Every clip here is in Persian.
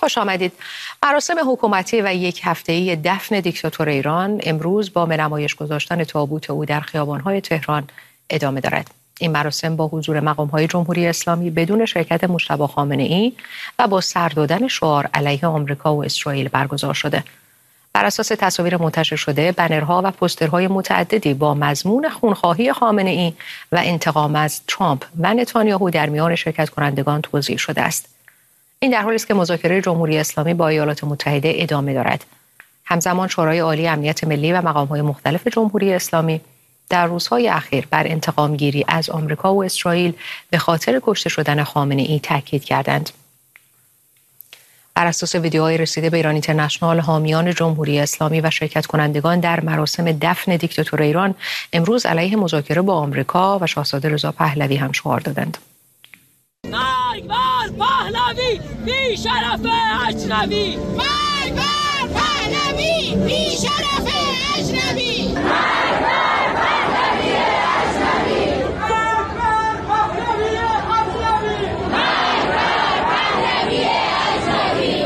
خوش آمدید. مراسم حکومتی و یک هفته‌ای دفن دیکتاتور ایران امروز با به نمایش گذاشتن تابوت او در خیابان‌های تهران ادامه دارد. این مراسم با حضور مقام‌های جمهوری اسلامی بدون شرکت مجتبی خامنه‌ای و با سر دادن شعار علیه آمریکا و اسرائیل برگزار شده. بر اساس تصاویر منتشر شده، بنرها و پوسترهای متعددی با مضمون خونخواهی خامنه‌ای و انتقام از ترامپ و نتانیاهو در میان شرکت کنندگان توزیع شده است. این در حالی است که مذاکره جمهوری اسلامی با ایالات متحده ادامه دارد. همزمان شورای عالی امنیت ملی و مقام‌های مختلف جمهوری اسلامی در روزهای اخیر بر انتقام گیری از آمریکا و اسرائیل به خاطر کشته شدن خامنه‌ای تاکید کردند. بر اساس ویدیوهای رسیده به ایران اینترنشنال، حامیان جمهوری اسلامی و شرکت کنندگان در مراسم دفن دیکتاتور ایران امروز علیه مذاکره با آمریکا و شاهزاده رضا پهلوی هم شعار دادند. مرگ بر پهلوی بی شرف اجنبی، مرگ بر پهلوی بی شرف اجنبی، مرگ بر پهلوی اجنبی، مرگ بر پهلوی اجنبی، مرگ بر پهلوی اجنبی.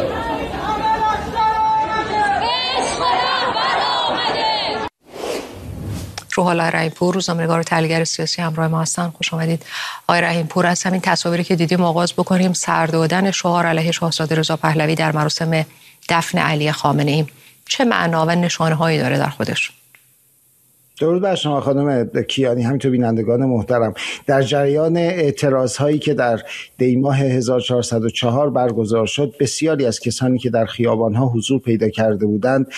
روح‌الله رحیم‌پور، روزنامه‌نگار و تحلیلگر سیاسی همراه ما هستند. خوش آمدید آقای رحیم‌پور. از همین تصاویری که دیدیم آغاز بکنیم. سر دادن شعار علیه شاهزاده رضا پهلوی در مراسم دفن علی خامنه‌ای چه معنا و نشانه‌هایی داره در خودش؟ درود بر شما خانم کیانی، همینطور بینندگان محترم. در جریان اعتراض‌هایی که در دی‌ماه 1404 برگزار شد، بسیاری از کسانی که در خیابان‌ها حضور پیدا کرده بودند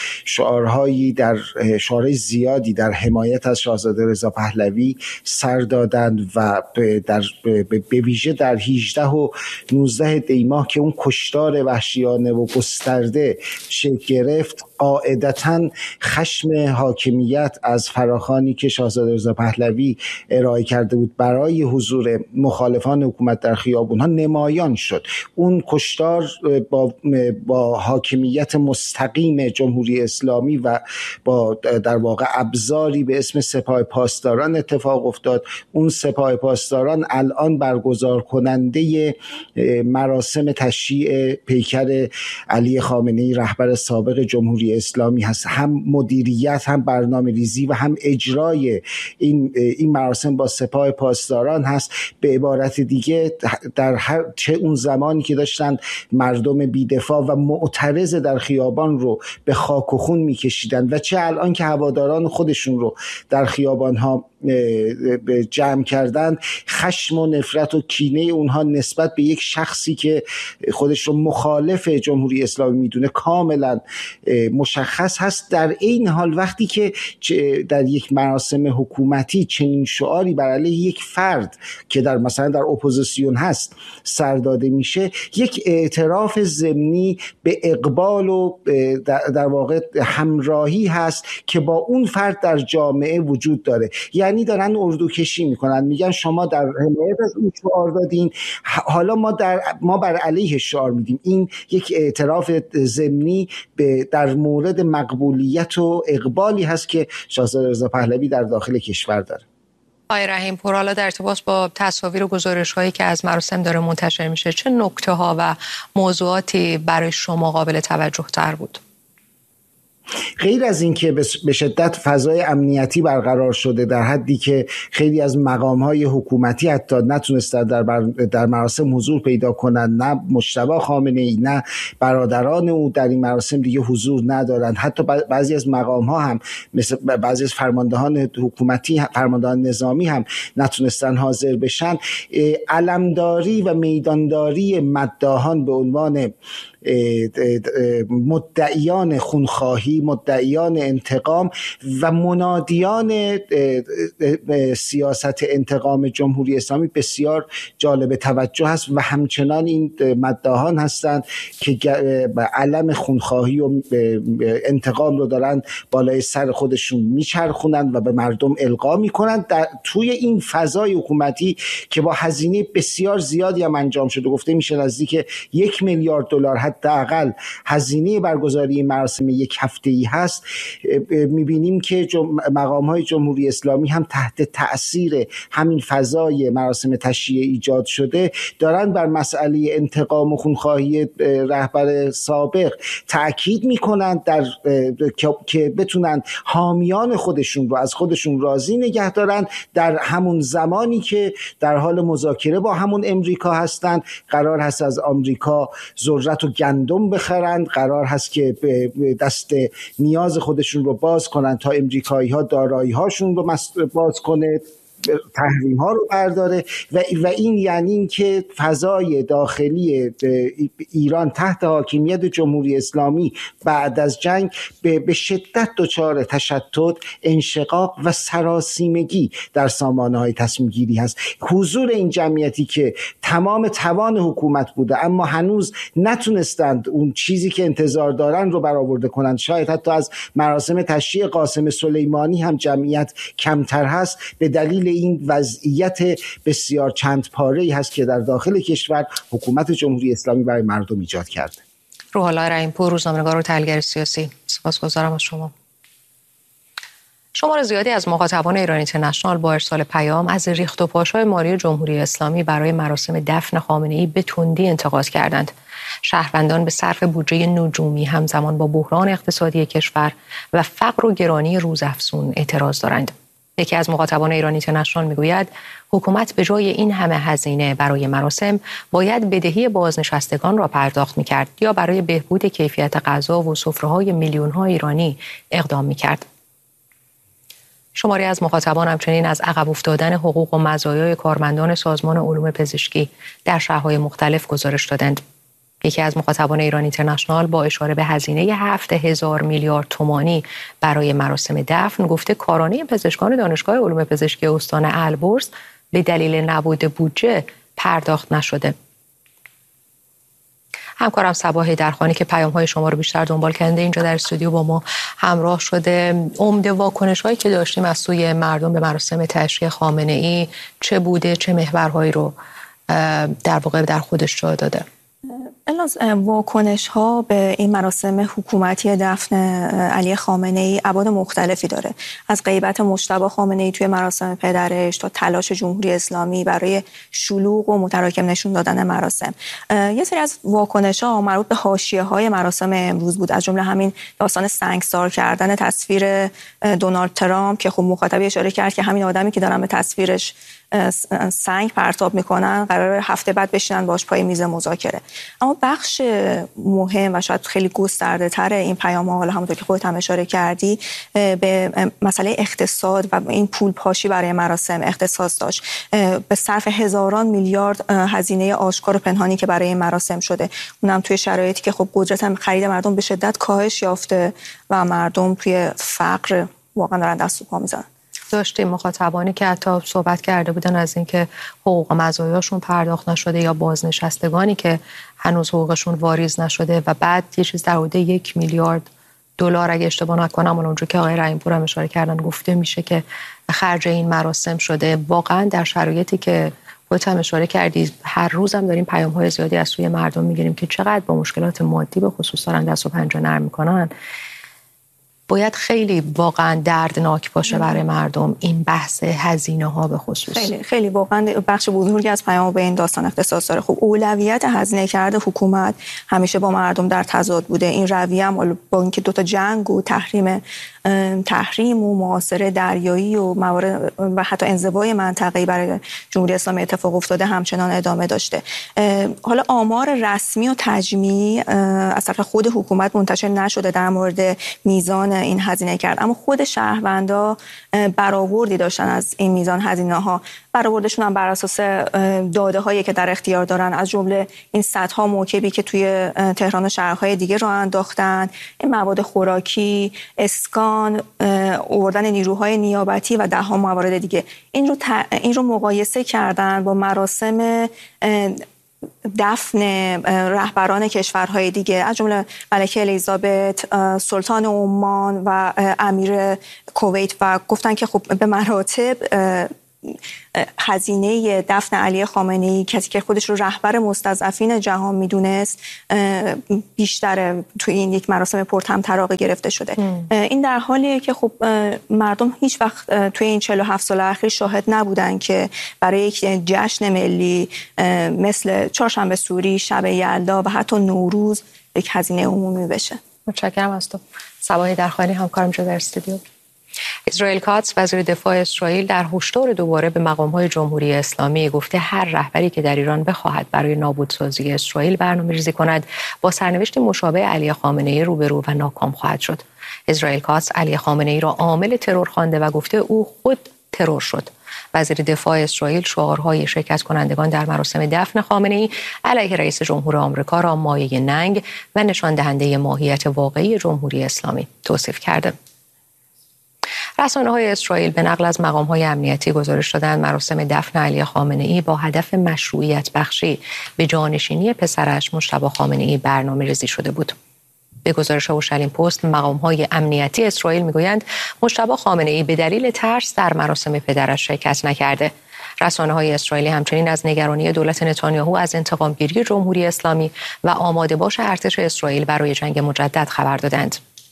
شعارهای زیادی در حمایت از شاهزاده رضا پهلوی سر دادند و به ویژه در 18 و 19 دی‌ماه که اون کشتار وحشیانه و گسترده شکل گرفت، قاعدتاً خشم حاکمیت از فراخوانی که شاهزاده رضا پهلوی ارائه کرده بود برای حضور مخالفان حکومت در خیابونها نمایان شد. اون کشتار با حاکمیت مستقیم جمهوری اسلامی و با در واقع ابزاری به اسم سپاه پاسداران اتفاق افتاد. اون سپاه پاسداران الان برگزار کننده مراسم تشییع پیکر علی خامنه‌ای رهبر سابق جمهوری اسلامی هست. هم مدیریت، هم برنامه‌ریزی و هم اجرای این مراسم با سپاه پاسداران هست. به عبارت دیگه در چه اون زمانی که داشتن مردم بی‌دفاع و معترض در خیابان رو به خاک و خون می‌کشیدن و چه الان که هواداران خودشون رو در خیابان‌ها جمع کردن، خشم و نفرت و کینه اونها نسبت به یک شخصی که خودش رو مخالف جمهوری اسلامی میدونه کاملا مشخص هست. در این حال وقتی که در یک مراسم حکومتی چنین شعاری بر علیه یک فرد که مثلا در اپوزیسیون هست سر داده میشه، یک اعتراف ضمنی به اقبال و در واقع همراهی هست که با اون فرد در جامعه وجود داره. یعنی دارن اردوکشی میکنن، میگن شما در حمایت از این شعار دادین، حالا ما بر علیه شعار میدیم. این یک اعتراف ضمنی در مورد مقبولیت و اقبالی هست که شاهزاده رضا پهلوی در داخل کشور داره. آقای رحیم‌پور، حالا در ارتباط با تصاویر و گزارش‌هایی که از مراسم داره منتشر میشه، چه نکته‌ها و موضوعاتی برای شما قابل توجه تر بود؟ غیر از این که به شدت فضای امنیتی برقرار شده در حدی که خیلی از مقام‌های حکومتی حتی نتونستن در مراسم حضور پیدا کنند، نه مجتبی خامنه‌ای نه برادران او در این مراسم دیگه حضور ندارند. حتی بعضی از مقام‌ها هم مثل بعضی از فرماندهان حکومتی، فرماندهان نظامی هم نتونستن حاضر بشن. علمداری و میدانداری مداحان به عنوان مدعیان خونخواهی، مدعیان انتقام و منادیان سیاست انتقام جمهوری اسلامی بسیار جالب توجه است و همچنان این مداحان هستند که علم خونخواهی و انتقام رو دارن بالای سر خودشون میچرخونند و به مردم القا میکنند. توی این فضای حکومتی که با هزینه بسیار زیادی هم انجام شده، گفته میشه نزدیک $1 میلیارد حداقل هزینه برگزاری مراسم یک هفته هفته‌ای هست، می‌بینیم که مقام‌های جمهوری اسلامی هم تحت تأثیر همین فضای مراسم تشییع ایجاد شده دارن بر مسئله انتقام و خونخواهی رهبر سابق تأکید میکنند که بتونن حامیان خودشون رو از خودشون راضی نگه دارن. در همون زمانی که در حال مذاکره با همون امریکا هستند، قرار هست از آمریکا ذرت و گندم بخرند، قرار هست که دست نیاز خودشون رو باز کنن تا امریکایی ها دارایی هاشون رو باز کنه، تحریم ها رو برداره و این یعنی این که فضای داخلی ایران تحت حاکمیت جمهوری اسلامی بعد از جنگ به شدت دچار تشتت، انشقاق و سراسیمگی در سامانه های تصمیم گیری هست. حضور این جمعیتی که تمام توان حکومت بوده اما هنوز نتونستند اون چیزی که انتظار دارن رو برآورده کنند، شاید حتی از مراسم تشییع قاسم سلیمانی هم جمعیت کمتر هست، به دلیل این وضعیت بسیار چند پاره‌ای هست که در داخل کشور حکومت جمهوری اسلامی برای مردم ایجاد کرده. روح‌الله رحیم‌پور، روزنامه‌نگار و تحلیلگر سیاسی، سپاسگزارم از شما. شمار زیادی از مخاطبان ایران اینترنشنال با ارسال پیام از ریخت و پاش‌های مالی جمهوری اسلامی برای مراسم دفن خامنه‌ای به تندی انتقاد کردند. شهروندان به صرف بودجه نجومی همزمان با بحران اقتصادی کشور و فقر و گرانی روزافزون اعتراض دارند. یکی از مخاطبان ایران اینترنشنال میگوید حکومت به جای این همه هزینه برای مراسم باید بدهی بازنشستگان را پرداخت می‌کرد یا برای بهبود کیفیت غذا و سفره‌های میلیون‌ها ایرانی اقدام می‌کرد. شماری از مخاطبان همچنین از عقب افتادن حقوق و مزایای کارمندان سازمان علوم پزشکی در شهرهای مختلف گزارش دادند. یکی از مخاطبان ایران اینترنشنال با اشاره به هزینه 7,000 میلیارد تومانی برای مراسم دفن گفته کارانه پزشکان دانشگاه علوم پزشکی استان البرز به دلیل نبود بودجه پرداخت نشده. همکارم صبا حیدرخانی که پیام‌های شما رو بیشتر دنبال کنده اینجا در استودیو با ما همراه شده. عمده واکنش‌هایی که داشتیم از سوی مردم به مراسم تشییع خامنه‌ای چه بوده، چه محورهایی رو در واقع در خودش جا داده؟ واکنش ها به این مراسم حکومتی دفن علی خامنه‌ای ابعاد مختلفی داره، از غیبت مجتبی خامنه‌ای توی مراسم پدرش تا تلاش جمهوری اسلامی برای شلوغ و متراکم نشون دادن مراسم. یه سری از واکنش ها مربوط به حاشیه‌های مراسم امروز بود، از جمله همین داستان سنگسار کردن تصویر دونالد ترامپ که خب مخاطبی اشاره کرد که همین آدمی که دارن به تصویرش سنگ پرتاب میکنن قرار هفته بعد بشینن باش پای میز مذاکره. اما بخش مهم و شاید خیلی گسترده تر این پیام ها، حالا همونطور که خودت هم اشاره کردی، به مسئله اقتصاد و این پول پاشی برای مراسم اختصاص داشت، به صرف هزاران میلیارد هزینه آشکار و پنهانی که برای این مراسم شده، اونم توی شرایطی که خب قدرت خرید مردم به شدت کاهش یافته و مردم توی فقر واقعا دارن دست و پا میزنن. داشتیم مخاطبانی که حتی صحبت کرده بودن از اینکه حقوق و مزایاشون پرداخت نشده یا بازنشستگانی که هنوز حقوقشون واریز نشده و بعد یه چیز در حدود 1 میلیارد دلار اگه اشتباه نکنم اونجا که آقای رحیم‌پور هم اشاره کردن گفته میشه که خرج این مراسم شده. واقعا در شرایطی که خودت هم اشاره کردی هر روز هم داریم پیام‌های زیادی از سوی مردم میگیریم که چقدر با مشکلات مادی به خصوص دارن دست و پنجه نرم میکنن، باید خیلی واقعا دردناک باشه برای مردم این بحث هزینه ها به خصوص. خیلی واقعا بخش بزرگی از پیام به این داستان اختصاص داره. خب اولویت هزینه کرده حکومت همیشه با مردم در تضاد بوده. این رویه هم با اینکه دوتا جنگ و تحریم و محاصره دریایی و موارد و حتی انزوای منطقه‌ای برای جمهوری اسلامی اتفاق افتاده همچنان ادامه داشته. حالا آمار رسمی و تجمیعی از طرف خود حکومت منتشر نشده در مورد میزان این هزینه کرد، اما خود شهروندا برآوردی داشتن از این میزان هزینه ها. برآوردشون هم بر اساس داده هایی که در اختیار دارن، از جمله این صدها موکبی که توی تهران و شهرهای دیگه راه انداختن، این مواد خوراکی، اسکان، آوردن نیروهای نیابتی و ده ها موارد دیگه، این رو مقایسه کردن با مراسم دفن رهبران کشورهای دیگه، از جمله ملکه الیزابت، سلطان عمان و امیر کویت، و گفتن که خب به مراتب هزینه دفن علی خامنه‌ای، کسی که خودش رو رهبر مستضعفین جهان میدونست، بیشتر توی این یک مراسم پرطمطراق گرفته شده. این در حالیه که خب مردم هیچ وقت توی این 47 سال اخیر شاهد نبودن که برای یک جشن ملی مثل چهارشنبه سوری، شب یلدا و حتی نوروز یک هزینه عمومی بشه. متشکرم از تو. صباحی درخانی همکارم در استودیو. اسرائیل کاتس وزیر دفاع اسرائیل در هشدار دوباره به مقام‌های جمهوری اسلامی گفته هر رهبری که در ایران بخواهد برای نابودسازی اسرائیل برنامه‌ریزی کند با سرنوشت مشابه علی خامنه‌ای روبرو و ناکام خواهد شد. اسرائیل کاتس علی خامنه‌ای را عامل ترور خوانده و گفته او خود ترور شد. وزیر دفاع اسرائیل شعارهای شرکت کنندگان در مراسم دفن خامنه‌ای علیه رئیس جمهور آمریکا را مایه ننگ و نشان دهنده ماهیت واقعی جمهوری اسلامی توصیف کرده. رسانه‌های اسرائیل به نقل از مقام‌های امنیتی گزارش دادند مراسم دفن علی خامنه‌ای با هدف مشروعیت بخشی به جانشینی پسرش مجتبی خامنه‌ای برنامه‌ریزی شده بود. به گزارش اورشلیم پست مقام‌های امنیتی اسرائیل می‌گویند مجتبی خامنه‌ای به دلیل ترس در مراسم پدرش شرکت نکرده. رسانه‌های اسرائیلی همچنین از نگرانی دولت نتانیاهو از انتقام‌گیری جمهوری اسلامی و آماده باش ارتش اسرائیل برای جنگ مجدد خبر دادند.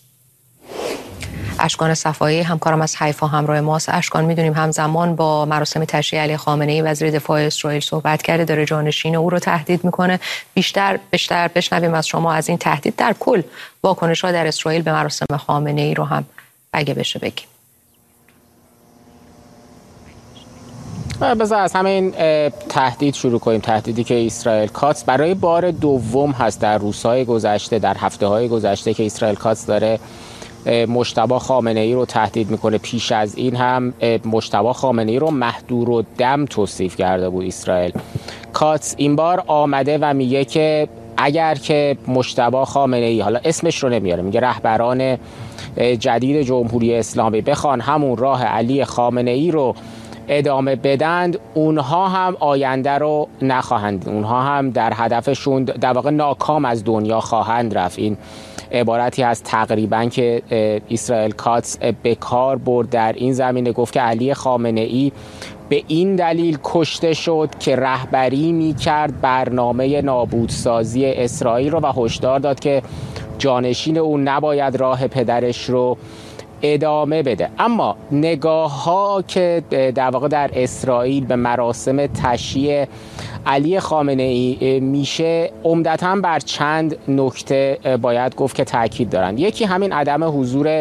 اشکان صفایی همکارم از حیفا همراه ماست. اشکان، میدونیم همزمان با مراسم تشییع علی خامنه‌ای وزیر دفاع اسرائیل صحبت کرده، داره جانشین او رو تهدید میکنه. بیشتر بشنویم از شما از این تهدید، در کل واکنش‌ها در اسرائیل به مراسم خامنه‌ای رو هم اگه بشه بگیم. بذار از همین تهدید شروع کنیم. تهدیدی که اسرائیل کاتس برای بار دوم هست در روزهای گذشته، در هفته‌های گذشته که اسرائیل کاتس داره مجتبی خامنه‌ای رو تهدید میکنه. پیش از این هم مجتبی خامنه‌ای رو مهدورالدم توصیف کرده بود اسرائیل کاتس. این بار آمده و میگه که اگر که مجتبی خامنه‌ای، حالا اسمش رو نمیاره، میگه رهبران جدید جمهوری اسلامی بخوان همون راه علی خامنه‌ای رو ادامه بدند، اونها هم آینده رو نخواهند، اونها هم در هدفشون در واقع ناکام از دنیا خواهند رفت. این عبارتی از تقریبا که اسرائیل کاتس به کار برد در این زمینه. گفت که علی خامنه‌ای به این دلیل کشته شد که رهبری می‌کرد برنامه نابودسازی اسرائیل رو و هشدار داد که جانشین اون نباید راه پدرش رو ادامه بده. اما نگاه‌ها که در واقع در اسرائیل به مراسم تشییع علی خامنه‌ای میشه عمدتاً بر چند نکته باید گفت که تاکید دارند. یکی همین عدم حضور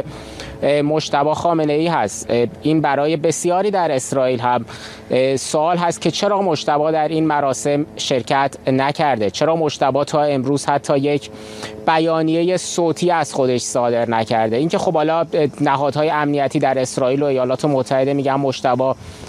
مجتبی خامنه‌ای هست. این برای بسیاری در اسرائیل هم سوال هست که چرا مجتبی در این مراسم شرکت نکرده، چرا مجتبی تا امروز حتی یک بیانیه صوتی از خودش صادر نکرده. اینکه خب حالا نهادهای امنیتی در اسرائیل و ایالات متحده میگن مجتبی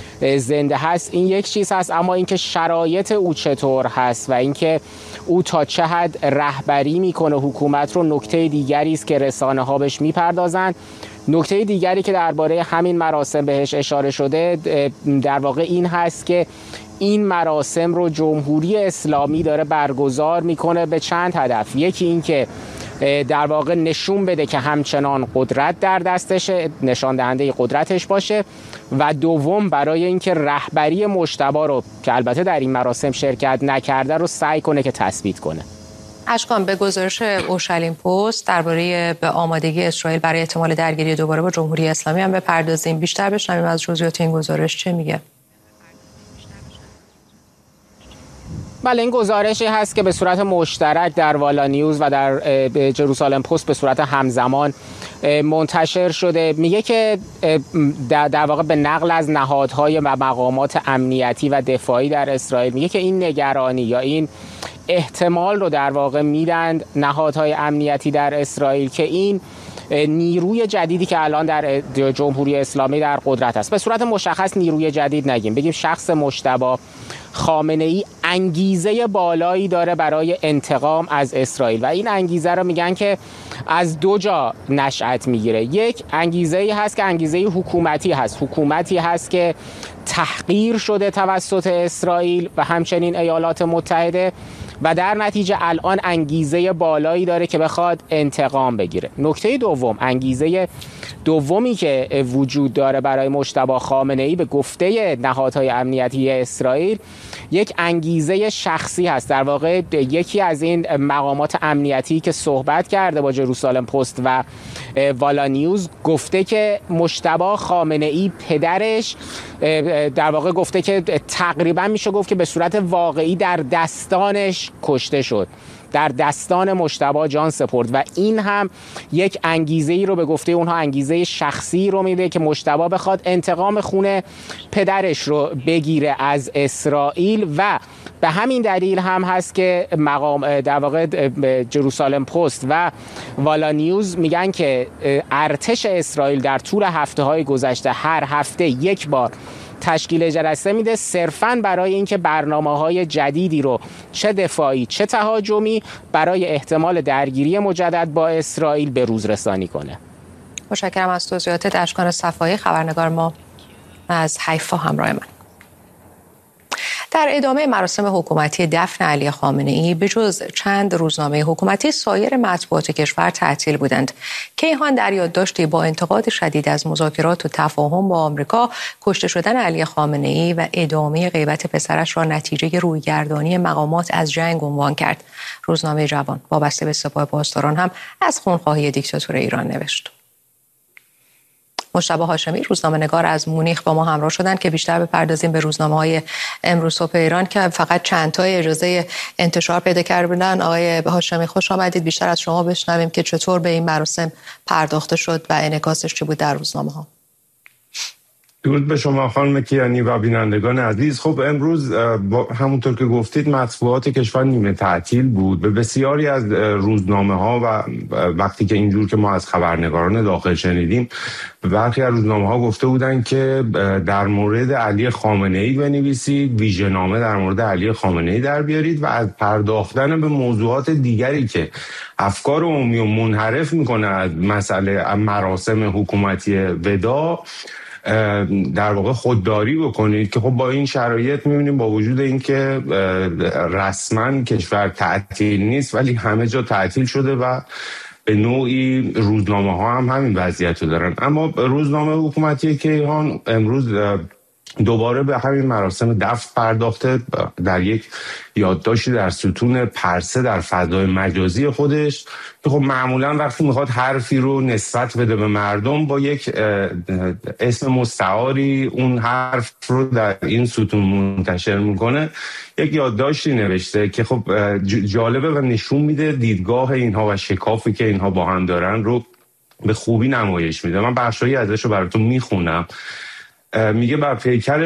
زنده هست، این یک چیز هست، اما اینکه شرایط او چطور هست و اینکه او تا چه حد رهبری میکنه حکومت رو نکته دیگری است که رسانه ها بهش میپردازند. نکته دیگری که درباره همین مراسم بهش اشاره شده در واقع این هست که این مراسم رو جمهوری اسلامی داره برگزار میکنه به چند هدف. یکی این که در واقع نشون بده که همچنان قدرت در دستشه، نشان دهنده قدرتش باشه، و دوم برای اینکه رهبری مجتبی رو که البته در این مراسم شرکت نکرده رو سعی کنه که تثبیت کنه. اشکان، به گزارش اورشلیم پست درباره به آمادگی اسرائیل برای احتمال درگیری دوباره با جمهوری اسلامی هم بپردازیم. بیشتر بشنویم از جزئیات این گزارش چه میگه. بله، این گزارشی هست که به صورت مشترک در والا نیوز و در جروسالم پست به صورت همزمان منتشر شده. میگه که در واقع به نقل از نهادهای و مقامات امنیتی و دفاعی در اسرائیل میگه که این نگرانی یا این احتمال رو در واقع میدند نهادهای امنیتی در اسرائیل که این نیروی جدیدی که الان در جمهوری اسلامی در قدرت است، به صورت مشخص نیروی جدید نگیم، بگیم شخص مجتبی خامنه‌ای انگیزه بالایی داره برای انتقام از اسرائیل و این انگیزه رو میگن که از دو جا نشأت میگیره. یک انگیزه‌ای هست که انگیزه حکومتی هست، حکومتی هست که تحقیر شده توسط اسرائیل و همچنین ایالات متحده، و در نتیجه الان انگیزه بالایی داره که بخواد انتقام بگیره. نکته دوم، انگیزه دومی که وجود داره برای مجتبی خامنه‌ای به گفته نهادهای امنیتی اسرائیل یک انگیزه شخصی هست. در واقع یکی از این مقامات امنیتی که صحبت کرده با جروسالم پست و والا نیوز گفته که مجتبی خامنه‌ای پدرش در واقع گفته که تقریبا میشه گفت که به صورت واقعی در دستانش کشته شد، در دستان مجتبی جان سپرد و این هم یک انگیزه‌ای رو به گفته اونها انگیزه شخصی رو میده که مجتبی بخواد انتقام خون پدرش رو بگیره از اسرائیل و به همین دلیل هم هست که مقام در واقع جروسالم پست و والا نیوز میگن که ارتش اسرائیل در طول هفته‌های گذشته هر هفته یک بار تشکیل جلسه میده صرفاً برای اینکه برنامه‌های جدیدی رو چه دفاعی چه تهاجمی برای احتمال درگیری مجدد با اسرائیل به روز رسانی کنه. متشکرم از توضیحات اشکان صفایی، خبرنگار ما از حیفا همراه من. در ادامه مراسم حکومتی دفن علی خامنه‌ای به جز چند روزنامه حکومتی سایر مطبوعات کشور تعطیل بودند. کیهان در یادداشتی با انتقاد شدید از مذاکرات و تفاهم با آمریکا، کشته شدن علی خامنه‌ای و ادامه غیبت پسرش را نتیجه رویگردانی مقامات از جنگ عنوان کرد. روزنامه جوان وابسته به سپاه پاسداران هم از خونخواهی دیکتاتور ایران نوشت. مجتبی هاشمی روزنامه‌نگار از مونیخ با ما همراه شدند که بیشتر بپردازیم به روزنامه‌های امروز صبح ایران که فقط چند تا اجازه انتشار پیدا کرده بودن. آقای هاشمی خوش آمدید. بیشتر از شما بشنویم که چطور به این مراسم پرداخته شد و انعکاسش چه بود در روزنامه‌ها. درود به شما خانم کیانی و بینندگان عزیز. خب امروز همونطور که گفتید مطبوعات کشور نیمه تعطیل بود. به بسیاری از روزنامه‌ها و وقتی که اینجور که ما از خبرنگاران داخل شنیدیم، برخی از روزنامه‌ها گفته بودن که در مورد علی خامنه‌ای بنویسید، ویژه‌نامه در مورد علی خامنه‌ای در بیارید و از پرداختن به موضوعات دیگری که افکار عمومی رو منحرف میکنه از مسئله مراسم حکومتی وداع در واقع خودداری بکنید که خب با این شرایط می‌بینیم با وجود اینکه رسما کشور تعطیل نیست ولی همه جا تعطیل شده و به نوعی روزنامه‌ها هم همین وضعیت رو دارن. اما روزنامه حکومتی کیهان امروز دوباره به همین مراسم دفن پرداخته در یک یادداشتی در ستون پرسه در فضای مجازی خودش که خب معمولا وقتی میخواد حرفی رو نسبت بده به مردم با یک اسم مستعاری اون حرف رو در این ستون منتشر میکنه. یک یادداشتی نوشته که خب جالبه و نشون میده دیدگاه اینها و شکافی که اینها با هم دارن رو به خوبی نمایش میده. من بخشایی ازش رو براتون میخونم. میگه بر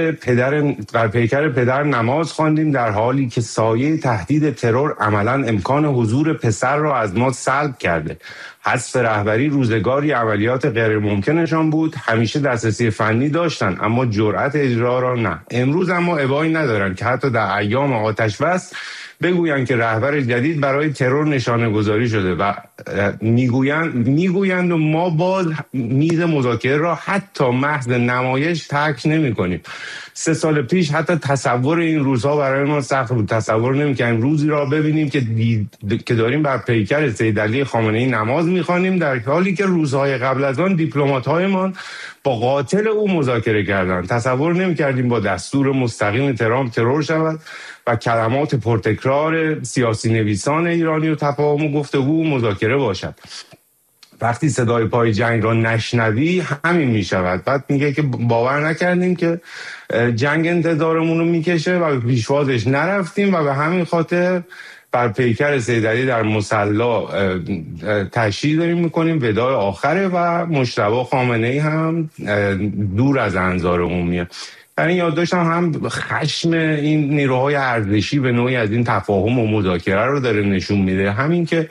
پیکر پدر نماز خواندیم در حالی که سایه تهدید ترور عملاً امکان حضور پسر را از ما سلب کرده. حذف رهبری روزگاری عملیات غیر ممکنشان بود. همیشه دسترسی فنی داشتن اما جرأت اجرا را نه. امروز اما ابایی ندارن که حتی در ایام آتش بس بگویند که رهبر جدید برای ترور نشانه گذاری شده و میگویند و ما باز میز مذاکره را حتی محض نمایش ترک نمی کنیم. 3 سال پیش حتی تصور این روزها برای ما سخت بود. تصور نمی‌کنیم روزی را ببینیم که داریم بر پیکر سید علی خامنه‌ای نماز می‌خوانیم در حالی که روزهای قبل از آن دیپلمات‌هایمان با قاتل او مذاکره کردند. تصور نمی‌کردیم با دستور مستقیم ترامپ ترور شود و کلمات پرتکرار سیاسی نویسان ایرانی و تفاهم و گفتگو مذاکره باشد. وقتی صدای پای جنگ را نشنوی همین می شود. بعد میگه که باور نکردیم که جنگ انتظارمون رو میکشه و به پیشوازش نرفتیم و به همین خاطر بر پیکر سید علی در مصلا تشییع داریم میکنیم. وداع آخره و مجتبی خامنه‌ای هم دور از انظار عمومیه. در این یادداشت هم خشم این نیروهای ارتشی به نوعی از این تفاهم و مذاکره رو داره نشون میده، همین که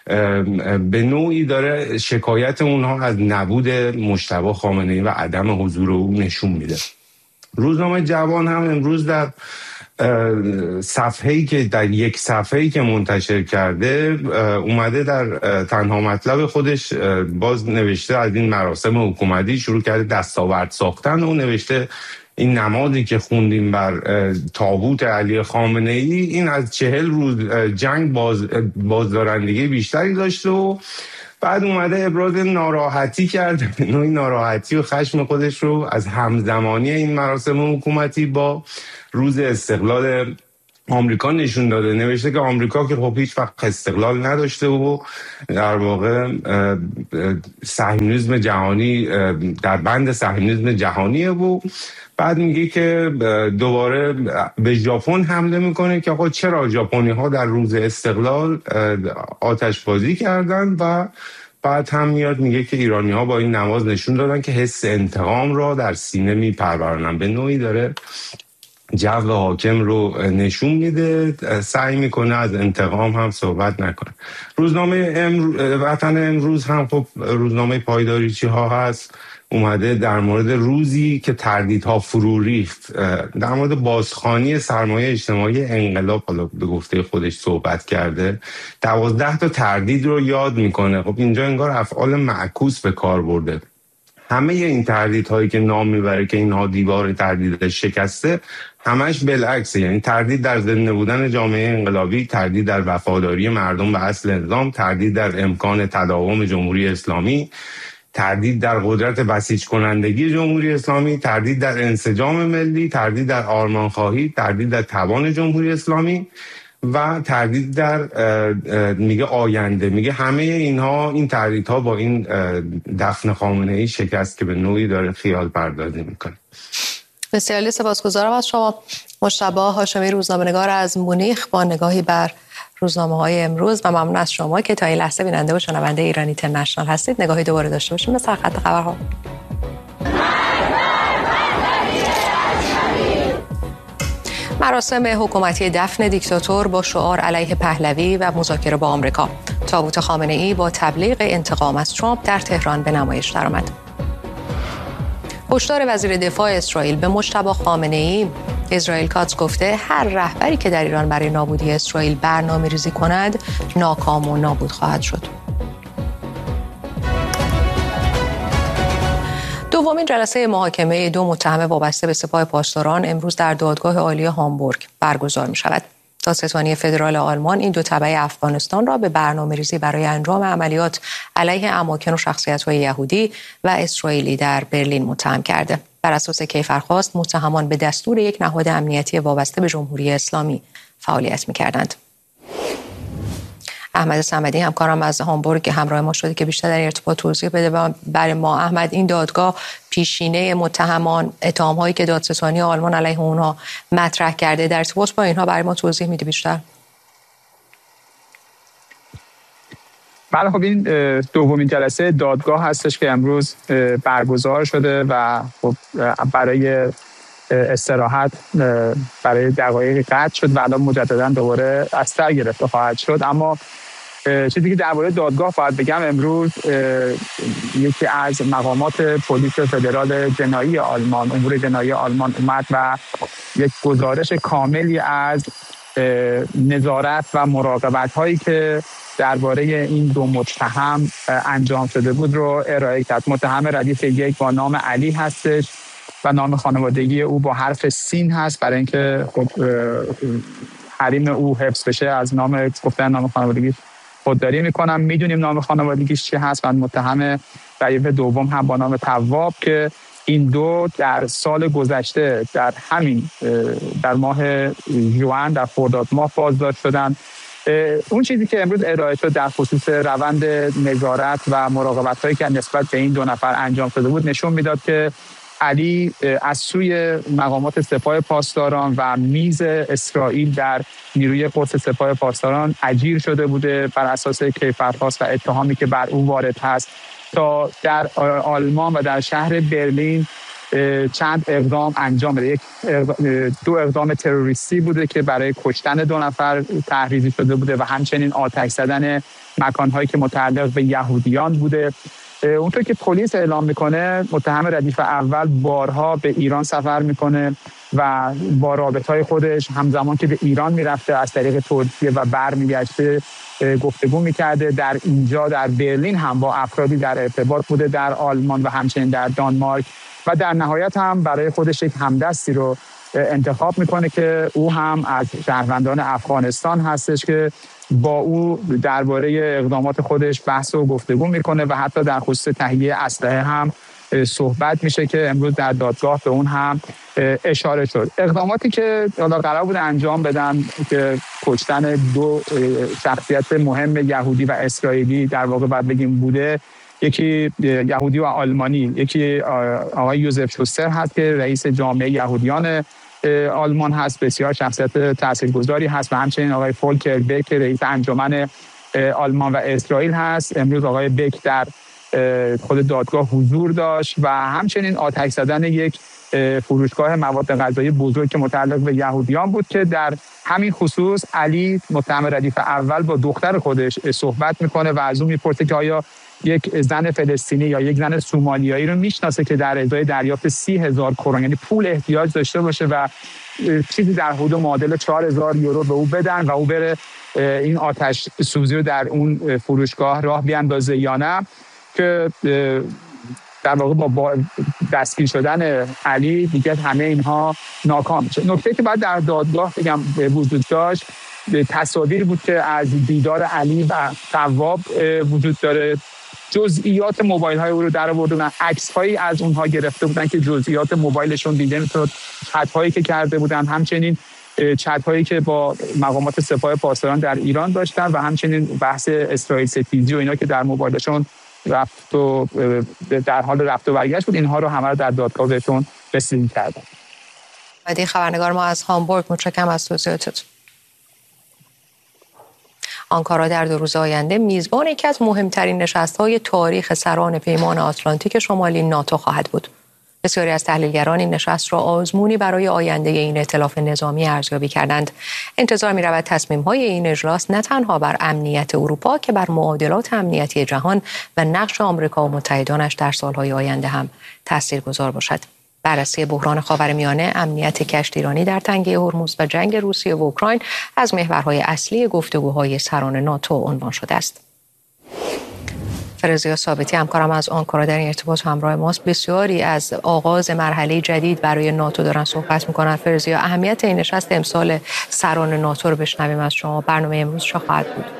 به نوعی داره شکایت اونها از نبود مجتبی خامنه‌ای و عدم حضور او نشون میده. روزنامه جوان هم امروز در یک صفحه‌ای که منتشر کرده اومده در تنها مطلب خودش باز نوشته از این مراسم حکومتی شروع کرده دستاورد ساختن و نوشته این نمازی که خوندیم بر تابوت علی خامنه‌ای این از 40 روز جنگ بازدارندگی بیشتری داشته و بعد اومده ابراز ناراحتی کرد، نوعی ناراحتی و خشم خودش رو از همزمانی این مراسم حکومتی با روز استقلال آمریکا نشون داده. نوشته که آمریکا که خب هیچ وقت استقلال نداشته و در واقع صهیونیسم جهانی در بند صهیونیسم جهانیه و بعد میگه که دوباره به ژاپن حمله میکنه که آقا چرا ژاپنی ها در روز استقلال آتش بازی کردن و بعد هم میاد میگه که ایرانی ها با این نماز نشون دادن که حس انتقام را در سینه میپرورنن. به نوعی داره جو حاکم رو نشون میده، سعی میکنه از انتقام هم صحبت نکنه. روزنامه وطن امروز هم خب روزنامه پایداریچی ها هست، اومده در مورد روزی که تردیدها فرو ریخت، در مورد بازخوانی سرمایه اجتماعی انقلاب حالا به گفته خودش صحبت کرده. 12 تا تردید رو یاد میکنه. خب اینجا انگار افعال معکوس به کار برده. همه این تردیدهایی که نام میبره که اینها دیوار تردیدش شکسته، همش بالعکسه. یعنی تردید در زنده بودن جامعه انقلابی، تردید در وفاداری مردم به اصل نظام، تردید در امکان تداوم جمهوری اسلامی، تردید در قدرت بسیج کنندگی جمهوری اسلامی، تردید در انسجام ملی، تردید در آرمانخواهی، تردید در توان جمهوری اسلامی و تردید در میگه آینده. میگه همه اینها، این تردیدها با این دفن خامنه‌ای شکست که به نوعی داره خیال پردازی میکنه. بسیار سپاسگزارم از شما مجتبی هاشمی، روزنامه‌نگار از مونیخ، با نگاهی بر روزنامه‌های امروز و ممنون از شما که تا این لحظه بیننده و شنونده ایران اینترنشنال هستید. نگاهی دوباره داشته باشیم به سرخط خبرها. مراسم حکومتی دفن دیکتاتور با شعار علیه پهلوی و مذاکره با آمریکا. تابوت خامنه‌ای با تبلیغ انتقام از ترامپ در تهران به نمایش درآمد. هشدار وزیر دفاع اسرائیل به مجتبی خامنه‌ای. اسرائیل کاتس گفته هر رهبری که در ایران برای نابودی اسرائیل برنامه‌ریزی کند ناکام و نابود خواهد شد. دومین جلسه محاکمه دو متهم وابسته به سپاه پاسداران امروز در دادگاه عالی هامبورگ برگزار می شود. دادستانی فدرال آلمان این دو تبع افغانستان را به برنامه‌ریزی برای انجام عملیات علیه اماکن و شخصیت‌های یهودی و اسرائیلی در برلین متهم کرده. بر اساس کیفرخواست متهمان به دستور یک نهاد امنیتی وابسته به جمهوری اسلامی فعالیت می‌کردند. احمد صمدی همکارم از هامبورگ همراه ما شده که بیشتر در ارتباط توضیح بده برای ما. احمد، این دادگاه پیشینه متهمان، اتهام‌هایی که دادستانی آلمان علیه اونها مطرح کرده، در ارتباط با اینها برای ما توضیح میدی بیشتر؟ بله، خب این دومین جلسه دادگاه هستش که امروز برگزار شده و خب برای استراحت برای دقایقی قطع شد و الان مجددا دوباره از سر گرفته خواهد شد. اما چیزی که درباره دادگاه باید بگم، امروز یکی از مقامات پلیس فدرال جنایی آلمان، امور جنایی آلمان اومد و یک گزارش کاملی از نظارت و مراقبت هایی که درباره این دو متهم انجام شده بود رو ارائه کرد. متهم ردیف یک با نام علی هستش و نام خانوادگی او با حرف سین هست برای اینکه خب حریم او حفظ بشه از نام گفتن نام خانوادگی خودداری میکنم. میدونیم نام خانوادگیش چی هست. و متهم ردیف دوم هم با نام تواب که این دو در سال گذشته در همین در ماه ژوئن در خرداد ماه بازداشت شدن. اون چیزی که امروز ارائه شد در خصوص روند نظارت و مراقبت هایی که نسبت به این دو نفر انجام شده بود نشون میداد که علی از سوی مقامات سپاه پاسداران و میز اسرائیل در نیروی قدس سپاه پاسداران اجیر شده بوده بر اساس کیفرخواست و اتهامی که بر او وارد هست تا در آلمان و در شهر برلین چند اقدام انجام بده. دو اقدام تروریستی بوده که برای کشتن دو نفر تحریزی شده بوده و همچنین آتش زدن مکانهایی که متعلق به یهودیان بوده. اونطور که پلیس اعلام میکنه متهم ردیف اول بارها به ایران سفر میکنه و با رابطه‌های خودش همزمان که به ایران میرفته از طریق ترکیه و برمیگشته گفتگو میکرده. در اینجا در برلین هم با افرادی در ارتباط بوده، در آلمان و همچنین در دانمارک، و در نهایت هم برای خودش یک همدستی رو انتخاب میکنه که او هم از شهروندان افغانستان هستش که با او درباره اقدامات خودش بحث و گفتگو میکنه و حتی در خصوص تهیه اسلحه هم صحبت میشه که امروز در دادگاه به اون هم اشاره شد. اقداماتی که قرار بود انجام بدن که کشتن 2 شخصیت مهم یهودی و اسرائیلی در واقع باید بگیم بوده، یکی یهودی و آلمانی، یکی آقای یوزف شوستر هست که رئیس جامعه یهودیان آلمان هست، بسیار شخصیت تاثیرگذاری هست، و همچنین آقای فولکر بک که رئیس انجمن آلمان و اسرائیل هست. امروز آقای بک در خود دادگاه حضور داشت و همچنین آتش زدن یک فروشگاه مواد غذایی بزرگ که متعلق به یهودیان بود که در همین خصوص علی متهم ردیف اول با دختر خودش صحبت میکنه و از اون میپرسه که آیا یک زن فلسطینی یا یک زن سومالیایی رو میشناسه که در ازای دریافت 30,000 کرون یعنی پول احتیاج داشته باشه و چیزی در حدود معادل 4,000 یورو به او بدن و او بره این آتش سوزی رو در اون فروشگاه راه بیاندازه یا نه، که در واقع با دستگیر شدن علی دیگه همه اینها ناکام شد. نکته که بعد در دادگاه بگم وجود داشت تصاویری بود که از دیدار علی و ثواب وجود داره. جزئیات موبایل های او رو در آورده بودن، عکس هایی از اونها گرفته بودن که جزئیات موبایلشون دیده میشد، چت هایی که کرده بودن، همچنین چت هایی که با مقامات سپاه پاسداران در ایران داشتن و همچنین بحث اسرائیل ستیزی و اینا که در موبایلشون رفت و در حال رفت و برگشت بود، اینها رو همه رو در دادگاه بهشون رسیدگی کردن. مهدی خبرنگار ما از هامبورگ، متشکرم از توضیحاتتون. آنکارا در 2 روز آینده میزبان یکی از مهمترین نشست‌های تاریخ سران پیمان آتلانتیک شمالی ناتو خواهد بود. بسیاری از تحلیلگران این نشست را آزمونی برای آینده این ائتلاف نظامی ارزیابی کردند. انتظار می‌رود تصمیم‌های این اجلاس نه تنها بر امنیت اروپا که بر معادلات امنیتی جهان و نقش آمریکا و متحدانش در سال‌های آینده هم تاثیرگذار باشد. بررسی بحران خاورمیانه، امنیت کشتیرانی در تنگه هرمز و جنگ روسیه و اوکراین از محورهای اصلی گفتگوهای سران ناتو عنوان شده است. فرزیا ثابتی همکارم از آنکارا در این ارتباط همراه ماست. بسیاری از آغاز مرحله جدید برای ناتو دارن صحبت میکنن. فرزیا، اهمیت این نشست امسال سران ناتو رو بشنویم از شما. برنامه امروز چه خواهد بود؟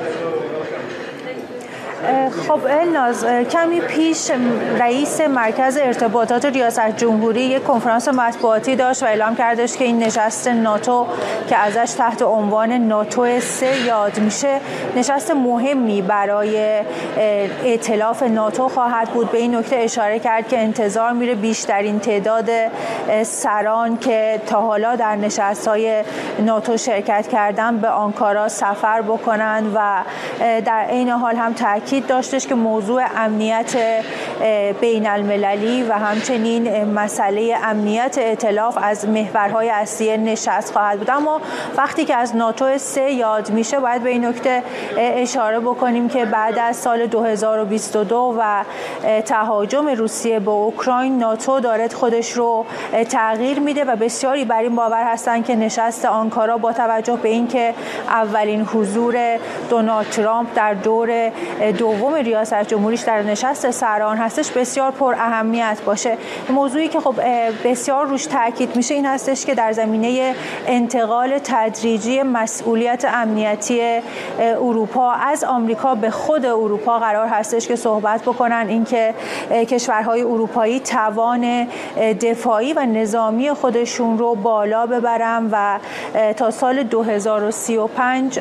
خب الناز، کمی پیش رئیس مرکز ارتباطات ریاست جمهوری یک کنفرانس مطبوعاتی داشت و اعلام کردش که این نشست ناتو که ازش تحت عنوان ناتو 3 یاد میشه نشست مهمی برای ائتلاف ناتو خواهد بود. به این نکته اشاره کرد که انتظار میره بیشترین تعداد سران که تا حالا در نشست‌های ناتو شرکت کردن به آنکارا سفر بکنن و در عین حال هم تاکید داشتش که موضوع امنیت بین المللی و همچنین مسئله امنیت ائتلاف از محورهای اصلی نشست خواهد بود. اما وقتی که از ناتو 3 یاد میشه باید به این نکته اشاره بکنیم که بعد از سال 2022 و تهاجم روسیه به اوکراین ناتو داره خودش رو تغییر میده و بسیاری بر این باور هستن که نشست آنکارا با توجه به اینکه اولین حضور دونالد ترامپ در دور دوم ریاست جمهوریش در نشست سران هستش بسیار پر اهمیت باشه. موضوعی که خب بسیار روش تاکید میشه این هستش که در زمینه انتقال تدریجی مسئولیت امنیتی اروپا از آمریکا به خود اروپا قرار هستش که صحبت بکنن اینکه کشورهای اروپایی توان دفاعی و نظامی خودشون رو بالا ببرن و تا سال 2035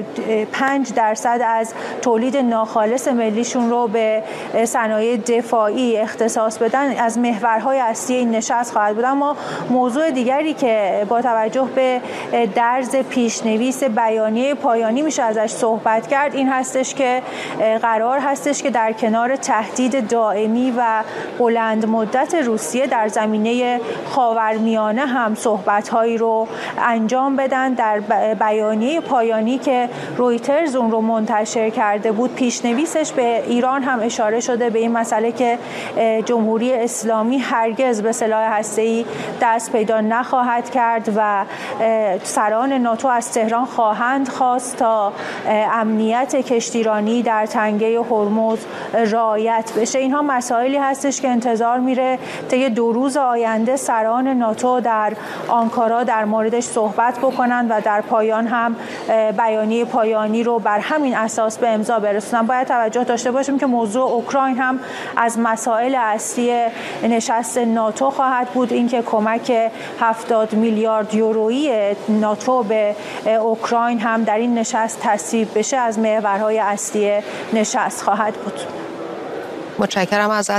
5% از تولید ناخالص ملیشون رو به صنایع دفاعی اختصاص بدن از محورهای اصلی این نشست خواهد بود. اما موضوع دیگری که با توجه به درز پیشنویس بیانیه پایانی میشه ازش صحبت کرد این هستش که قرار هستش که در کنار تهدید دائمی و بلند مدت روسیه در زمینه خاورمیانه هم صحبت‌هایی رو انجام بدن. در بیانیه پایانی که رویترز اون رو منتشر کرده بود پیشنویسش نشستش به ایران هم اشاره شده، به این مسئله که جمهوری اسلامی هرگز به سلاح هسته‌ای دست پیدا نخواهد کرد و سران ناتو از تهران خواهند خواست تا امنیت کشتیرانی در تنگه هرمز رعایت بشه. اینها مسائلی هستش که انتظار میره طی 2 روز آینده سران ناتو در آنکارا در موردش صحبت بکنن و در پایان هم بیانیه پایانی رو بر همین اساس به امضا برسونن. باید توجه داشته باشیم که موضوع اوکراین هم از مسائل اصلی نشست ناتو خواهد بود. اینکه کمک 70 میلیارد یورویی ناتو به اوکراین هم در این نشست تصویب بشه از محورهای اصلی نشست خواهد بود. متشکرم ازت.